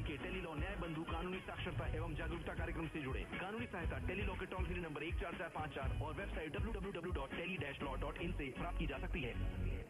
के tele law न्याय बंधु कानूनी साक्षरता एवं जागरूकता कार्यक्रम से जुड़े। कानूनी सहायता टेली लॉ के टोल फ्री नंबर 14454 और वेबसाइट www.tele-law.in से प्राप्त की जा सकती है।